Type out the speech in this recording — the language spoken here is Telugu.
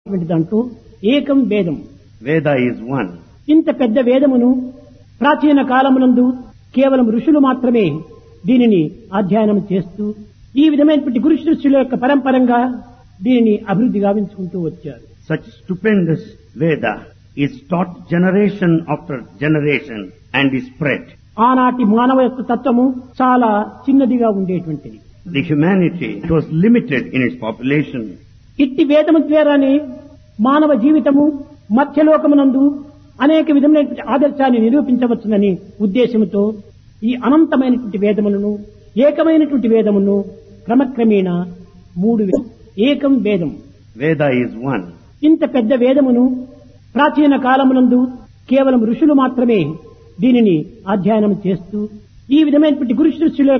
దాంట్లో ఏకం వేదం. Veda is one. ఇంత పెద్ద వేదమును ప్రాచీన కాలమునందు కేవలం ఋషులు మాత్రమే దీనిని అధ్యయనం చేస్తూ ఈ విధమైనటువంటి గురు శిష్యుల యొక్క పరంపరంగా దీనిని అభివృద్ధి గావించుకుంటూ వచ్చారు. Such stupendous Veda is taught generation after generation and is spread. ఆనాటి మానవ యొక్క తత్వము చాలా చిన్నదిగా ఉండేటువంటిది. The humanity was limited in its population. ఇట్టి వేదము ద్వారానే మానవ జీవితము మధ్యలోకమునందు అనేక విధమైనటువంటి ఆదర్శాన్ని నిరూపించవచ్చునని ఉద్దేశంతో ఈ అనంతమైనటువంటి వేదములను ఏకమైనటువంటి వేదమును క్రమక్రమేణా ఏకం వేదం. Veda is one. ఇంత పెద్ద వేదమును ప్రాచీన కాలమునందు కేవలం ఋషులు మాత్రమే దీనిని అధ్యయనం చేస్తూ ఈ విధమైనటువంటి గురు శిష్యుల